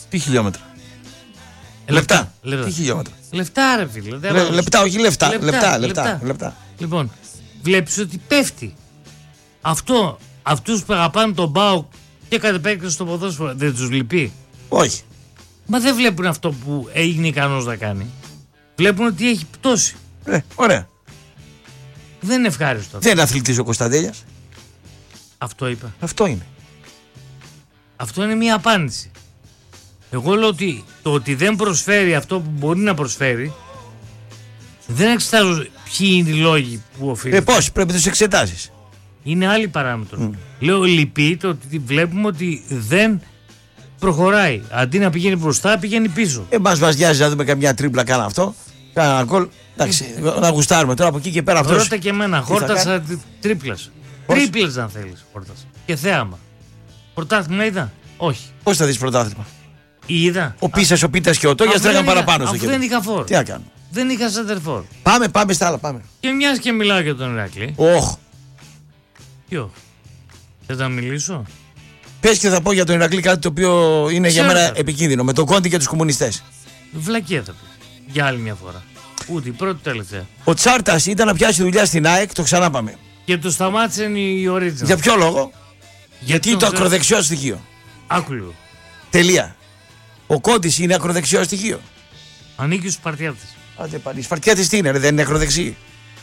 Τι χιλιόμετρα? Λεπτά. Τι χιλιόμετρα? Λεφτά, ρε φίλε. Λεπτά, όχι λεφτά. Λεπτά. Λοιπόν, βλέπεις ότι πέφτει. Αυτούς που αγαπάνε τον ΠΑΟΚ και κατ' επέκταση στο ποδόσφαιρο, δεν τους λυπεί? Όχι. Μα δεν βλέπουν αυτό που είναι ικανός να κάνει. Βλέπουν ότι έχει πτώσει. Ωραία. Δεν είναι ευχάριστο. Δεν είναι αθλητής ο Κωνσταντέλιας. Αυτό είπα. Αυτό είναι. Αυτό είναι μια απάντηση. Εγώ λέω ότι το ότι δεν προσφέρει αυτό που μπορεί να προσφέρει, δεν εξετάζω ποιοι είναι οι λόγοι που οφείλουν. Πώς, πρέπει να τους εξετάσεις. Είναι άλλη παράμετρο. Λέω λυπεί το ότι βλέπουμε ότι δεν προχωράει. Αντί να πηγαίνει μπροστά, πηγαίνει πίσω. Μας νοιάζει να δούμε καμιά τρίπλα, κάνα αυτό. Κάνα ένα γκολ. Εντάξει, να γουστάρουμε τώρα από εκεί και πέρα αυτός. Ρώτα και εμένα, χόρτασα τρίπλας. Τρίπλες αν θέλεις, χόρτασα. Και θέαμα. Πρωτάθλημα είδα? Όχι. Πώς θα δεις πρωτάθλημα? Είδα. Ο Πίσας, ο Πίτας και ο Τόγιας τρέχαν παραπάνω στο κέντρο. Δεν είχα φόρ. Τι να κάνω. Δεν είχα σεντερφόρ. Πάμε στα άλλα, πάμε. Και μιας και μιλάω για τον Ηρακλή. Όχ. Ποιο? Θες να μιλήσω? Πες και θα πω για τον Ηρακλή κάτι το οποίο είναι για μένα επικίνδυνο. Με τον Κόντι και τους κομμουνιστές. Βλακία θα πεις. Για άλλη μια φορά. Ούτε η πρώτη τελευταία. Ο Τσάρτας ήταν να πιάσει δουλειά στην ΑΕΚ, το ξανά πάμε. Και το σταμάτησαν οι original. Για ποιο λόγο? Γιατί το ακροδεξιό στοιχείο. Άκουλο. Τελεία. Ο Κόντις είναι ακροδεξιό στοιχείο. Ανήκει στους Σπαρτιάτες. Άντε πάλι. Οι Σπαρτιάτες τι είναι, δεν είναι ακροδεξιοί?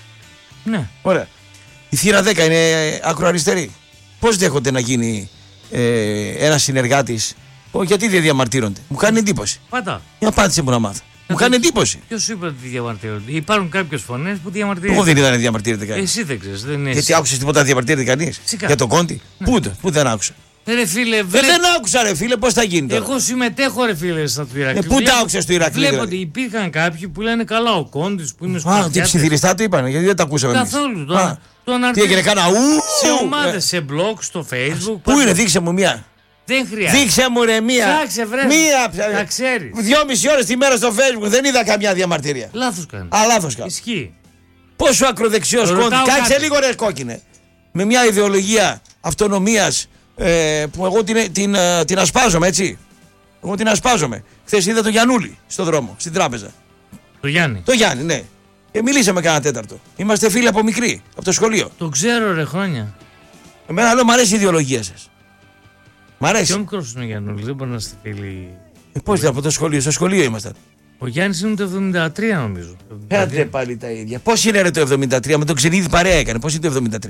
Ναι. Ωραία. Η θύρα 10 είναι ακροαριστερή. Πώς δέχονται να γίνει ένας συνεργάτης? Γιατί δεν διαμαρτύρονται? Μου κάνει εντύπωση. Πάτα. Μια απάντηση μου να μάθω. Μου κάνει εντύπωση. Ποιος είπε ότι διαμαρτύρονται? Υπάρχουν κάποιες φωνές που διαμαρτύρονται. Εγώ δεν είδα να διαμαρτύρεται κανείς. Εσύ δεν ξέρεις. Γιατί άκουσες τίποτα να διαμαρτύρεται κανείς? Για τον Κόντι? Ναι. Πού δεν άκουσα? Ρε φίλε, δεν άκουσα, ρε φίλε, πώς θα γίνει τώρα? Εγώ συμμετέχω, ρε φίλε, στα του Ηρακλή. Πού τα άκουσες του Ηρακλή? Βλέπω ότι υπήρχαν κάποιοι που λένε καλά, ο Κόντις που είναι στο τι ψιθυριστά του είπανε, γιατί δεν τα ακούσαμε? Καθόλου. Τι έγινε, κάνα σε ομάδες, σε blog, στο Facebook. Πού είναι, δείξε μου μία. Δεν χρειάζεται. Δείξε μου ρε μία. Ψάξε βρε. Μία. Να ξέρεις. 2,5 ώρες τη μέρα στο Facebook δεν είδα καμιά διαμαρτυρία. Λάθος κάνει. Λάθος κάνει. Ισχύει. Πόσο ακροδεξιός Κόντι. Κάτσε λίγο ρε κόκκινε. Με μια ιδεολογία αυτονομίας που εγώ την ασπάζομαι, έτσι. Εγώ την ασπάζομαι. Χθες είδα τον Γιαννούλη στον δρόμο, στην τράπεζα. Το Γιάννη. Το Γιάννη, ναι. Και μιλήσαμε κάνα τέταρτο. Είμαστε φίλοι από μικροί, από το σχολείο. Το ξέρω ρε χρόνια. Εμένα λέω μ' αρέσει η ιδεολογία σας. Μ' αρέσει. Πιο μικρός είναι ο Γιαννούλης, δεν μπορεί να είστε φίλοι. Πώς από το σχολείο, στο σχολείο ήμασταν. Ο Γιάννης είναι το 73 νομίζω. Άντε πάλι τα ίδια. Πώς είναι ρε το 73, με τον Ξενίδη παρέα έκανε, πώς είναι το 73?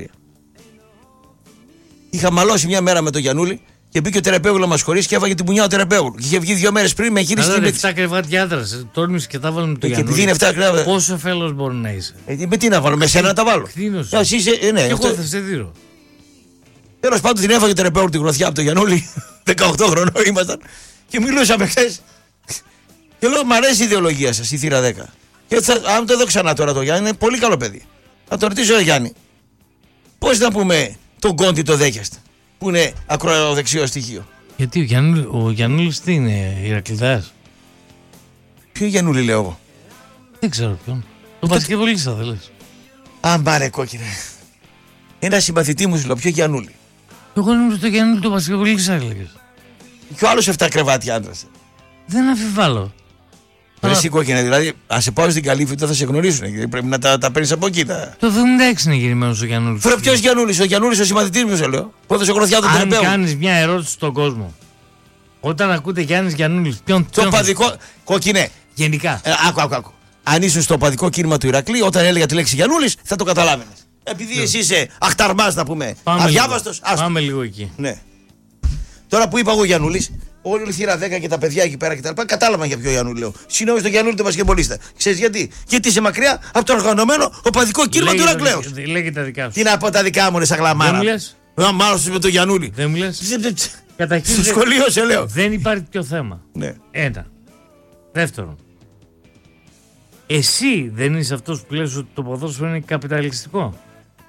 Είχα μαλώσει μια μέρα με τον Γιαννούλη και μπήκε ο Τερεπέγουλο να μας χωρίσει και έβαγε την πουνιά ο Τερεπέγουλο. Και είχε βγει 2 μέρες πριν με χείριση. Αλλά 7 κρεβάτια άντρας, τόλμησε και τα βάλουμε με τον Γιαννούλη. Πόσο φέλος μπορεί να είσαι? Με τι να βάλω, με σένα να τα βάλω? Ναι, εγώ θα σε δίνω. Τέλος πάντων την έφαγε ο Τερεπέγουλο την γροθιά από τον Γιαννούλη. 18 χρονών ήμασταν και μιλούσαμε χθες. Και λέω, μ' αρέσει η ιδεολογία σας, η θύρα 10. Και αν το δω ξανά τώρα το Γιάννη, είναι πολύ καλό παιδί. Να το ρωτήσω, Γιάννη, πώς να πούμε τον Κόντι το δέχεστε, που είναι ακροδεξιό στοιχείο? Γιατί ο Γιαννούλης τι είναι, Ηρακλειδάς? Ποιο Γιαννούλη λέω εγώ? Δεν ξέρω ποιον. Το μπασκετμπολίστα δεν λες? Αν πάρε κόκκινε. Ένα συμπαθητή μου σου λέω, ποιο Γιαννούλη? Εγώ νομίζω το Γιαννούλη το μπασκετμπολίστα έλεγες. Και ο άλλος 7 κρεβάτια άντρας. Δεν αμφιβάλλω. Εσύ κόκκινε, δηλαδή, αν σε πάω στην Καλύφη, δεν θα σε γνωρίσουν. Γιατί πρέπει να τα παίρνεις από εκεί. Το 76 είναι γεννημένος ο Γιαννούλης. Φέρα, ποιος Γιαννούλης? Ο Γιαννούλης ο συμπαθητής μου, σε λέω. Πότε σε γροθιά τον Τερεπέγουλο. Αν κάνεις μια ερώτηση στον κόσμο, όταν ακούτε Γιάννης Γιαννούλης, ποιον? Το παδικό. Κόκκινε. Γενικά. Άκου. Αν ήσουν στο παδικό κίνημα του Ηρακλή, όταν έλεγα τη λέξη Γιαννούλης, θα το καταλάβαινες. Επειδή εσύ είσαι αχταρμάς, να πούμε. Αδιάβαστος. Πάμε λίγο εκεί. Ναι. Τώρα που είπα εγώ Γιαννούλης, όλη η θύρα 10 και τα παιδιά εκεί πέρα και τα λοιπά κατάλαβαν για ποιο Γιαννούλη λέω. Συνόβη στο Γιαννούλη το μπασκετμπολίστα. Ξέρεις γιατί? Γιατί είσαι μακριά από το οργανωμένο οπαδικό κίνημα του Ηρακλέου. Λέγε τα δικά σου. Τι να πω τα δικά μου, ρε σαγλαμάρα. Δεν μου λες? Μάλλον με το Γιαννούλη. Δεν μου λες? Καταρχήν. Στο σχολείο σε λέω. Δεν υπάρχει πιο θέμα. Ναι. Ένα. Δεύτερον. Εσύ δεν είσαι αυτός που λες ότι το ποδόσφαιρο είναι καπιταλιστικό?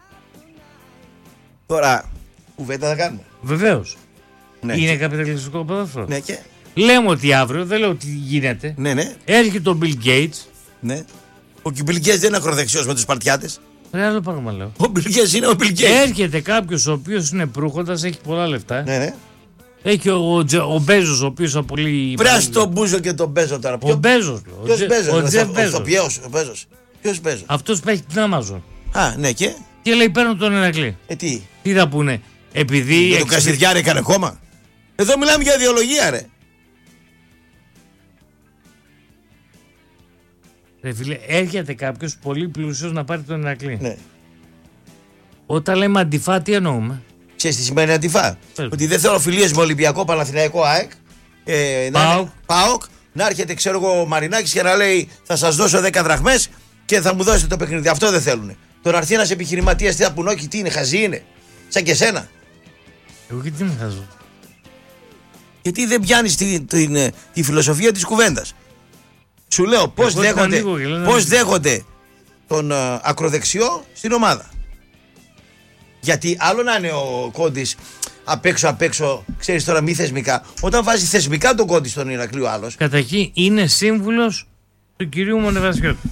Τώρα, κουβέντα θα κάνουμε. Βεβαίως. Ναι. Είναι καπιταλιστικό ποδόσφαιρο. Ναι, και. Λέμε ότι αύριο, δεν λέω ότι γίνεται. Ναι. Έρχεται τον Bill Gates. Ναι. Ο Bill Gates δεν είναι ακροδεξιός με τους Σπαρτιάτες. Ρε, άλλο πράγμα λέω. Ο Bill Gates είναι ο Bill Gates. Έρχεται κάποιος ο οποίος είναι προύχοντας, έχει πολλά λεφτά. Ναι. Έχει ο Μπέζος, ο οποίος απολύει. Πράσι τον Μπούζο και τον Μπέζο τώρα. Ο Μπέζος. Ο Τζεφ Μπέζος. Ποιος Μπέζος? Αυτός που έχει την Amazon. Α, ναι, και. Και λέει παίρνω τον Ηρακλή. Τι. Τι θα πούνε, επειδή. Και το Κασιδιάρη έκανε κόμμα. Εδώ μιλάμε για ιδεολογία, ρε. Ρε φίλε, έρχεται κάποιος πολύ πλούσιος να πάρει τον Ηρακλή. Ναι. Όταν λέμε αντιφά, τι εννοούμε? Ξέρεις τι σημαίνει αντιφά? Ότι δεν θέλω φιλίες με Ολυμπιακό, Παναθηναϊκό, ΑΕΚ, ΠΑΟΚ, να έρχεται, ξέρω εγώ, ο Μαρινάκης και να λέει θα σας δώσω 10 δραχμές και θα μου δώσετε το παιχνίδι. Αυτό δεν θέλουνε. Τον να έρθει ένας επιχειρηματίας, τι θα πουν, όχι, τι είναι, χαζί είναι. Σαν και σένα. Εγώ και τι με χαζώ? Γιατί δεν πιάνεις τη φιλοσοφία της κουβέντας. Σου λέω πώς δέχονται τον ακροδεξιό στην ομάδα. Γιατί άλλο να είναι ο Κόντης απ' έξω, ξέρεις τώρα, μη θεσμικά. Όταν βάζει θεσμικά τον Κόντι στον Ηρακλή ο άλλος. Καταρχήν είναι σύμβουλος του κυρίου Μονεβασιώτη.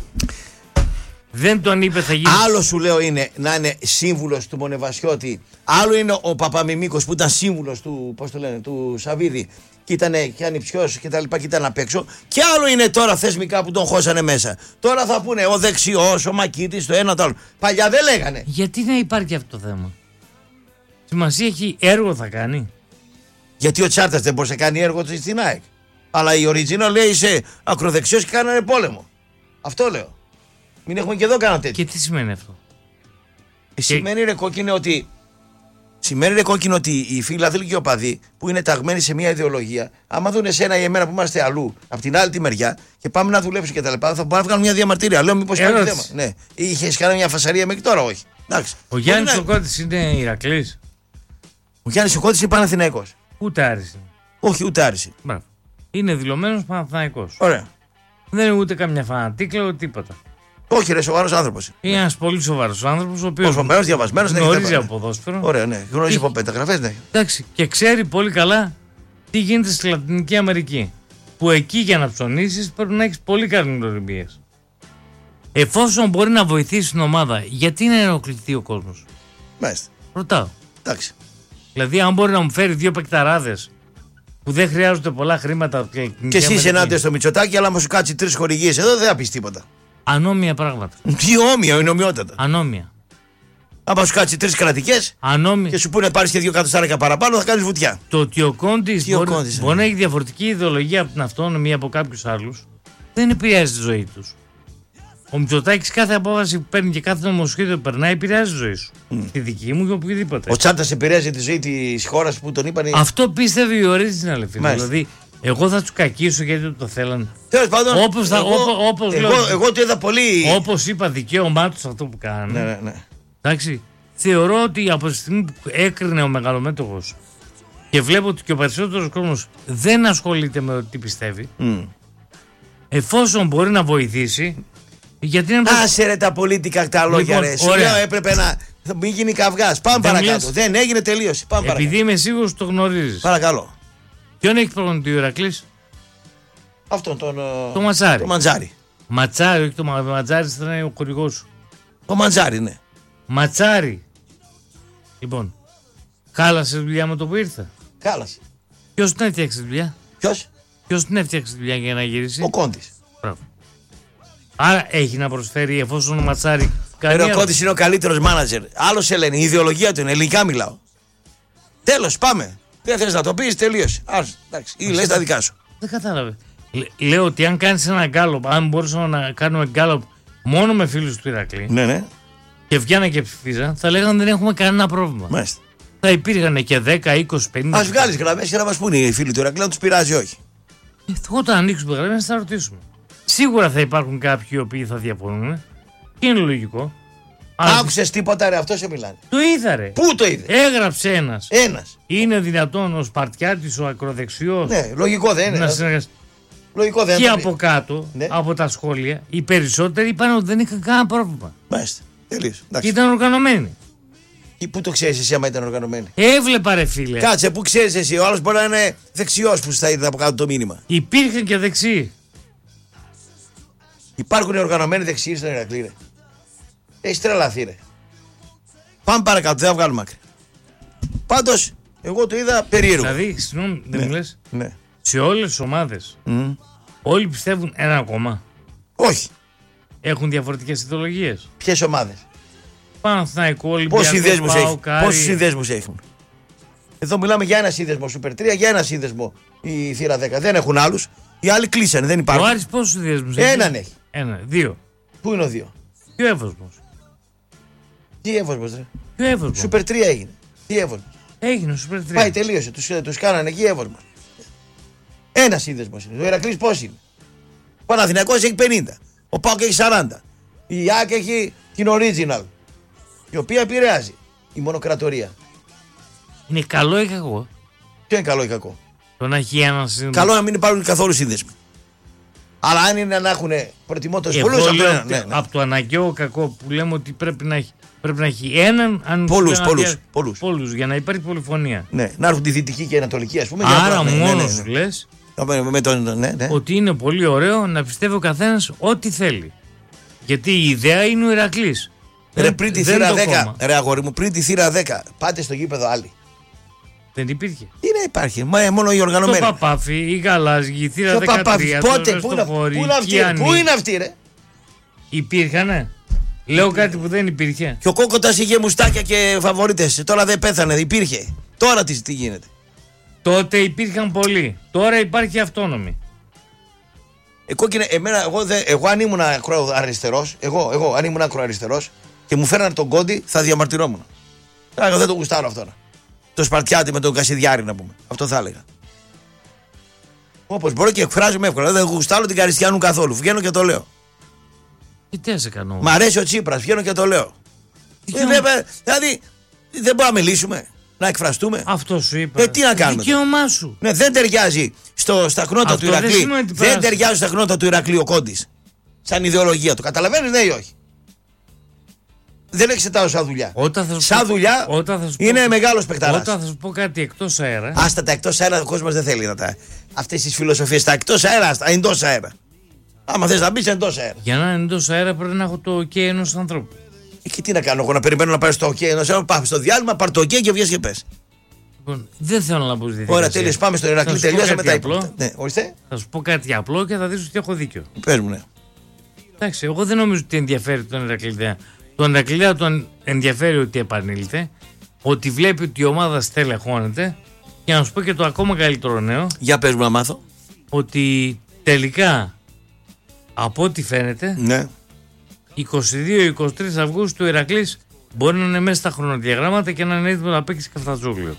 Δεν τον είπε θα γίνει. Άλλο σου λέω είναι να είναι σύμβουλος του Μονεβασιώτη. Άλλο είναι ο Παπαμιμίκος που ήταν σύμβουλος του, πώς το λένε, του Σαββίδη. Και ήταν και ανιψιός και τα λοιπά και ήταν απ' έξω. Και άλλο είναι τώρα θεσμικά που τον χώσανε μέσα. Τώρα θα πούνε ο δεξιός, ο Μακίτης, το ένα το άλλο. Παλιά δεν λέγανε. Γιατί να υπάρχει αυτό το θέμα? Σημασία έχει, έργο θα κάνει. Γιατί ο Τσάρτας δεν μπορούσε να κάνει έργο του στην ΑΕΚ. Αλλά η Original λέει είσαι ακροδεξιός και κάνανε πόλεμο. Αυτό λέω. Μην έχουμε και εδώ κανένα τέτοιο. Και τι σημαίνει αυτό? Σημαίνει ρε κόκκινο ότι οι φιλαδέλφοι και οπαδοί που είναι ταγμένοι σε μια ιδεολογία, άμα δουν εσένα ή εμένα που είμαστε αλλού, από την άλλη τη μεριά και πάμε να δουλέψουν και τα λοιπά, θα μπορούν να βγάλουν μια διαμαρτυρία. Λέω μήπως υπάρχει θέμα. Ναι. Είχες κάνει μια φασαρία μέχρι τώρα, όχι. Εντάξει. Ο Γιάννης ο Κώτης είναι Ηρακλής. Ο Γιάννης ο Κώτης είναι Παναθηναϊκός. Ούτε Άρης. Όχι, ούτε Άρης. Μπράβο. Είναι δηλωμένος Παναθηναϊκός. Ωραία. Δεν είναι ούτε καμιά φανατίκλα ούτε τίποτα. Όχι, ρε, σοβαρός άνθρωπος. Είναι ένας πολύ σοβαρός άνθρωπος, ο οποίος διαβασμένος, γνωρίζει από ποδόσφαιρο. Ωραία, ναι. Γνωρίζει από πενταγραφές, ναι. Εντάξει, και ξέρει πολύ καλά τι γίνεται στη Λατινική Αμερική. Που εκεί για να ψωνίσεις πρέπει να έχεις πολύ καληνορυμίες. Εφόσον μπορεί να βοηθήσει την ομάδα, γιατί να ενοχληθεί ο κόσμος? Μάλιστα. Ρωτάω. Εντάξει. Δηλαδή, αν μπορεί να μου φέρει 2 παικταράδες που δεν χρειάζονται πολλά χρήματα. Και εσύ είσαι ενάντια στο Μητσοτάκη, αλλά άμα σου κάτσει 3 χορηγίες εδώ δεν θα πεις τίποτα. Ανώμια πράγματα. Τι όμοια, είναι ομοιότατα. Ανώμια. Άμα σου κάτσει 3 κρατικές και σου πούνε πάρεις και 2 εκατοστάρικα παραπάνω, θα κάνεις βουτιά. Το ότι ο Κόντης μπορεί να έχει διαφορετική ιδεολογία από την αυτόνομη ή από κάποιους άλλους, δεν επηρεάζει τη ζωή τους. Ο Μητσοτάκης κάθε απόφαση που παίρνει και κάθε νομοσχέδιο που περνάει επηρεάζει τη ζωή σου. Τη δική μου ή οποιοδήποτε. Ο Τσάρτας επηρεάζει τη ζωή της χώρας που τον είπαν. Αυτό πίστευε η Original. Δηλαδή, εγώ θα τους κακίσω γιατί το θέλανε. Τέλος πάντων, εγώ το είδα πολύ. Όπως είπα, δικαίωμά τους αυτό που κάνανε. Ναι. Εντάξει, θεωρώ ότι από τη στιγμή που έκρινε ο μεγαλομέτωχος και βλέπω ότι και ο περισσότερος κόσμος δεν ασχολείται με τι πιστεύει, εφόσον μπορεί να βοηθήσει. Γιατί να άσε ρε τα πολίτικα τα λόγια, ρε. Σου λέω έπρεπε να μην γίνει καυγάς. Πάμε παρακάτω. Δεν έγινε, τελείωσε. Επειδή είμαι σίγουρος ότι το γνωρίζεις. Παρακαλώ. Ποιον έχει προπονητή ο Ηρακλής? Αυτόν το Ματζάρι. Το Μαντζάρι. Ματζάρι, όχι το Ματζάρι, ήταν ο χορηγός σου. Το Μαντζάρι, ναι. Ματζάρι. Λοιπόν, χάλασε δουλειά με το που ήρθε. Χάλασε. Ποιος την έφτιαξε τη δουλειά? Ποιος την έφτιαξε τη δουλειά για να γυρίσει? Ο Κόντης. Μπράβο. Άρα έχει να προσφέρει εφόσον ο Ματσάρι. Ο Κόντης είναι ο καλύτερος μάνατζερ. Άλλο σε λένε, η ιδεολογία του είναι, ελληνικά μιλάω. Τέλος, πάμε. Δεν θες να το πεις, τελείωσε. Εντάξει, ή λες τα δικά σου. Δεν κατάλαβε. Λέω ότι αν κάνεις ένα γκάλωπ, αν μπορούσαμε να κάνουμε γκάλωπ μόνο με φίλους του Ηρακλή. Ναι. Και βγαίνανε και ψηφίζαν, θα λέγανε δεν έχουμε κανένα πρόβλημα. Μάλιστα. Θα υπήρχαν και 10, 20, 50. Ας βγάλεις γραμμές και να μας πούνε οι φίλοι του Ηρακλή, να τους πειράζει, όχι. Όταν ανοίξουμε γραμμές θα ρωτήσουμε. Σίγουρα θα υπάρχουν κάποιοι οι οποίοι θα διαφωνούν. Και είναι λογικό. Άκουσες τίποτα, ρε, αυτό σε μιλάνε. Το είδα, ρε. Πού το είδε? Έγραψε ένας. Είναι δυνατόν ο Σπαρτιάτης, ο ακροδεξιός. Ναι, λογικό δεν είναι. Να συνεργαστεί. Λογικό δεν και από κάτω, ναι, από τα σχόλια, οι περισσότεροι είπαν ότι δεν είχαν κανένα πρόβλημα. Μάλιστα. Τελείως. Και ήταν οργανωμένοι. Και πού το ξέρεις εσύ άμα ήταν οργανωμένοι? Έβλεπα, ρε φίλε. Κάτσε, πού ξέρεις εσύ? Ο άλλος μπορεί να είναι δεξιός που θα είδε από κάτω το μήνυμα. Υπήρχαν και δεξιοί. Υπάρχουν οργανωμένοι δεξιοί στον Ηρακλή, ρε. Έχεις τρελαθεί, ρε. Πάμε παρακάτω, δεν θα βγάλουμε άκρη. Πάντως, Εγώ το είδα περίεργο. Δηλαδή, συγγνώμη, δεν μου λες, Ναι. σε όλες τις ομάδες όλοι πιστεύουν ένα κόμμα. Όχι. Έχουν διαφορετικές ιδεολογίες. Ποιες ομάδες? Παναθηναϊκό, Ολυμπιακό, Πόσους συνδέσμους έχουν? Εδώ μιλάμε για ένα σύνδεσμο Super 3, για ένα σύνδεσμο η θύρα 10. Δεν έχουν άλλους. Οι άλλοι κλείσανε, δεν υπάρχουν. Ο Άρης πόσους συνδέσμους έχει? Έναν έχει. Δύο. Πού είναι ο 2? Και ο Εύωσμος. Τι Εύωσμος, ρε? Και ο Εύωσμος. Super 3 έγινε. Τι Εύωσμος? Έγινε ο Super 3. Πάει, τελείωσε. Τους κάνανε εκεί Εύωσμος. Ένα σύνδεσμος είναι. Ο Ηρακλής πώς είναι? Ο Παναθηναϊκός έχει 50. Ο ΠΑΟΚ έχει 40. Η ΑΕΚ έχει την original. Η οποία επηρεάζει η μονοκρατορία. Είναι καλό ή κακό? Ποιο είναι καλό ή κακό? Το να έχει ένα σύνδεσμο. Καλό να μην υπάρχουν καθόλου σύνδεσμοι. Αλλά αν είναι να έχουν προτιμότερους πολλούς, από το αναγκαίο κακό που λέμε ότι πρέπει να έχει έναν. Πολλούς για να υπάρχει πολυφωνία. Ναι, να έρθουν τη δυτική και ανατολική, ας πούμε. Άρα μόνο σου λες ότι είναι πολύ ωραίο να πιστεύει ο καθένας ό,τι θέλει. Γιατί η ιδέα είναι ο Ηρακλής. Ρε, πριν τη θύρα 10, ρε αγόρι μου, πριν τη θύρα 10, πάτε στο γήπεδο άλλοι. Δεν υπήρχε. Τι να υπάρχει, μόνο οι οργανωμένοι. Το Παπάφι, η Γαλάζη, η θύρα 13. Πότε, πού είναι αυτή, ρε? Υπήρχανε. Λέω κάτι που δεν υπήρχε. Και ο Κόκοτας είχε μουστάκια και φαβορίτες. Τώρα δεν πέθανε, υπήρχε. Τώρα τι γίνεται? Τότε υπήρχαν πολλοί. Τώρα υπάρχει αυτόνομη. Εγώ αν ήμουν ακροαριστερός, εγώ αν ήμουν ακροαριστερός και μου φέρανε τον Κόντι, θα διαμαρτυρόμουν. Εγώ δεν το γουστάρω αυτό. Το Σπαρτιάτη με τον Κασιδιάρη, να πούμε. Αυτό θα έλεγα. Όπως μπορώ και εκφράζομαι εύκολα. Δεν γουστάρω την Καριστιανού καθόλου. Βγαίνω και το λέω. Τι να σε κάνω? Μ' αρέσει ο Τσίπρας, βγαίνω και το λέω. Δηλαδή δεν μπορούμε να μιλήσουμε, να εκφραστούμε. Αυτό σου είπα. Τι να κάνουμε? Δικαίωμά σου. Ναι, δεν ταιριάζει στα χνότα του Ηρακλή. Δεν ταιριάζει στα χνότα του Ηρακλή ο Κόντης. Σαν ιδεολογία του. Καταλαβαίνεις, ναι ή όχι? Δεν εξετάζω σαν δουλειά. Σαν δουλειά είναι μεγάλος παικταράς. Όταν θα σου πω κάτι εκτός αέρα. Άστα τα εκτός αέρα, ο κόσμος δεν θέλει να τα. Αυτές τις φιλοσοφίες, τα εκτός αέρα, τα εντός αέρα. Άμα θες να μπεις εντός αέρα. Για να είναι εντός αέρα πρέπει να έχω το OK ενός ανθρώπου. Και τι να κάνω εγώ, να περιμένω να πάρει το OK ενός ανθρώπου? Πάμε στο διάλειμμα, πάρ' το OK και βγες και πες. Λοιπόν, δεν θέλω να μπω στη διαδικασία. Ωραία, τέλειως, πάμε στο Ηρακλή, τελειώσαμε τα υπόλοιπα. Ναι, θα σου πω κάτι απλό και θα δεις ότι έχω δίκιο. Πες μου, ναι. Εντάξει, εγώ δεν νομίζω ότι ενδιαφέρει τον Ηρακλήδα. Τον Ηρακλήδα τον ενδιαφέρει ότι επανήλθε, ότι βλέπει ότι η ομάδα στελεχώνεται. Και να σου πω και το ακόμα καλύτερο νέο. Για πες μου να μάθω. Ότι τελικά, από ό,τι φαίνεται, ναι, 22-23 Αυγούστου ο Ηρακλής μπορεί να είναι μέσα στα χρονοδιαγράμματα και να είναι έτοιμο να παίξει καφτατζόγλιο.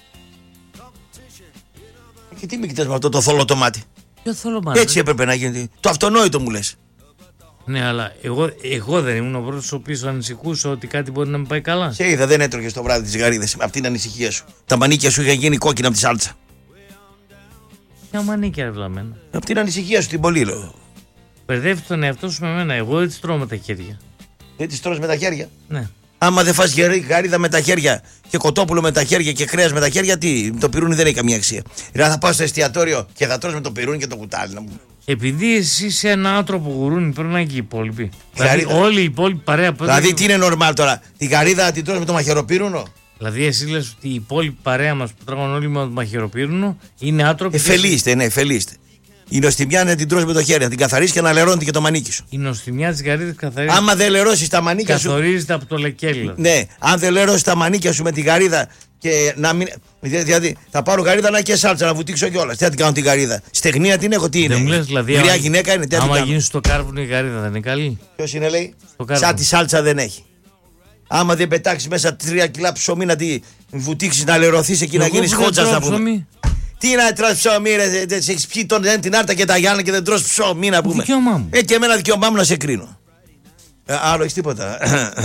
Και τι με κοιτάς με αυτό το θολό το μάτι? Ποιο θολό μάτι? Έτσι έπρεπε να γίνει. Το αυτονόητο μου λες. Ναι, αλλά εγώ δεν ήμουν ο πρώτος ο οποίος ανησυχούσα ότι κάτι μπορεί να μην πάει καλά. Σε είδα, δεν έτρωγες το βράδυ τις γαρίδες από την ανησυχία σου. Τα μανίκια σου είχαν γίνει κόκκινα από τη σάλτσα. Ποια μανίκια, ρε βλαμμένα? Από την ανησυχία σου την πολύ, λέω. Μπερδεύει τον εαυτό σου με μένα. Εγώ δεν τις τρώω με τα χέρια. Δεν τις τρως με τα χέρια? Ναι. Άμα δεν φας γαρίδα με τα χέρια και κοτόπουλο με τα χέρια και κρέας με τα χέρια, τι? Το πυρούνι δεν έχει καμία αξία. Δηλαδή θα πάω στο εστιατόριο και θα τρως με το πυρούνι και το κουτάλι, να μου. Επειδή εσύ είσαι ένα άνθρωπο γουρούνι, πρέπει να είναι και οι υπόλοιποι. Δηλαδή όλοι οι υπόλοιποι παρέα. Δηλαδή τι είναι normal τώρα? Τη γαρίδα την τρως με το μαχαιροπύρουνο? Δηλαδή εσύ λες ότι οι υπόλοιποι παρέα μας που τράγουν όλοι με το μαχαιροπύρουνο είναι άνθρωποι. Εφελείστε, ναι, εφελείστε. Η νοστιμιά να την τρως με το χέρι, να την καθαρίσεις και να λερώνεται και το μανίκι σου. Η νοστιμιά της γαρίδας καθαρίζεται. Άμα δεν λερώσεις τα μανίκια σου. Καθορίζεται από το λεκέλιο. Ναι, αν δεν λερώσεις τα μανίκια σου με τη γαρίδα και να μην. Δηλαδή θα πάρω γαρίδα να και σάλτσα, να βουτήξω κιόλας. Τι θα την κάνω την γαρίδα? Στεγνία την έχω, τι είναι? Δεν μου λες, δηλαδή. Γριά γυναίκα είναι, τι άμα γίνει στο κάρβουνο η γαρίδα δεν είναι καλή? Ποιος είναι, λέει? Σαν τη σάλτσα δεν έχει. Άμα δεν πετάξεις μέσα 3 κιλά ψωμί να τη βουτήξεις, να λερωθείς εκεί, να γίνεις χότσας, να πούμε. Τι να τρως ψωμί, ρε, έχεις πιει την άρτα και τα γιάννα και δεν τρως ψωμί, να πούμε. Δικαίωμά μου. Και εμένα δικαίωμά μου να σε κρίνω. Άλλο έχεις τίποτα?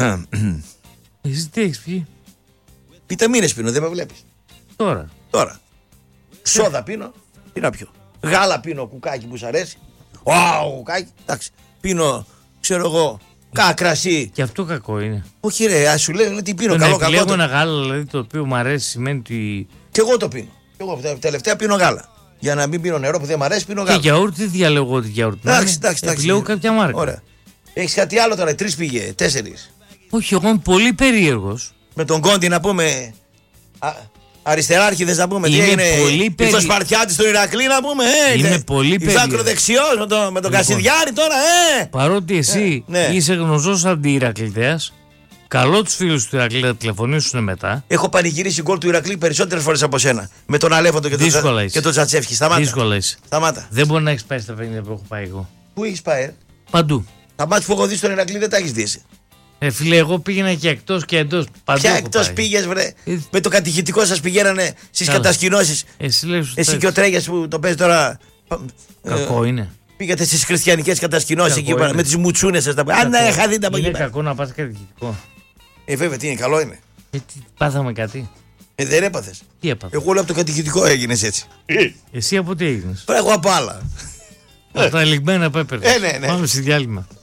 Εσύ τι έχεις πιει? Βιταμίνες πίνω, δεν με βλέπεις. Τώρα. Σόδα πίνω, τι να πιω? Γάλα πίνω, κουκάκι που σ' αρέσει. Κουκάκι, εντάξει. Πίνω, ξέρω εγώ, κρασί. Και αυτό κακό είναι. Όχι ρε, ας σου λέω τι πίνω. Καλό, κακό. Ένα γάλα δηλαδή, το οποίο μου αρέσει σημαίνει ότι. Και εγώ το πίνω. Και εγώ τελευταία πίνω γάλα. Για να μην πίνω νερό που δεν μου αρέσει, πίνω γάλα. Και γιαούρτι, διαλέγω ότι γιαούρτι. Εντάξει. Επιλέγω κάποια μάρκα. Ωραία. Έχεις κάτι άλλο τώρα, 3 πήγε, 4. Όχι, εγώ είμαι πολύ περίεργος. Με τον Κόντι να πούμε. Αριστεράρχηδες να πούμε. Είναι τι έγινε. πολύ Το Σπαρτιάτη στον Ηρακλή να πούμε. Είναι πολύ περίεργο. Ακροδεξιός με τον Κασιδιάρη τώρα. Παρότι εσύ είσαι γνωστός αντιηρακλητέας, καλό τους φίλους του Ηρακλή να τηλεφωνήσουν μετά. Έχω πανηγυρίσει γκολ του Ηρακλή περισσότερες φορές από σένα. Με τον Αλέφαντο και τον Τσατσέφκι. Σταμάτα. Δύσκολα είσαι. Σταμάτα. Δεν μπορεί να έχεις πάει στα 50 που έχω πάει εγώ. Πού έχεις πάει, Παντού. Τα μάτια που έχω δει στον Ηρακλή δεν τα έχεις δει. Φίλε, εγώ πήγαινα και εκτός και εντός. Ποια εκτός πήγες, βρε. Με το κατηχητικό σας πηγαίνανε στις κατασκηνώσεις. Εσύ και ο Τρέγιας που το παίζει τώρα. Κακό είναι. Πήγατε στις χριστιανικές κατασκηνώσεις εκεί πέρα με τις μουτσούνες σας. Αν να είχα δει τα από εκεί. Είναι κακό να πας κατηχητικό. Βέβαια, τι είναι, καλό είναι. Πάθαμε κάτι. Δεν έπαθες. Τι έπαθες? Εγώ λέω από το κατηχητικό έγινες έτσι. Εσύ από τι έγινες? Εγώ από άλλα. Από τα ελιγμένα που έπαιρνες. Ναι. Πάμε στη διάλειμμα.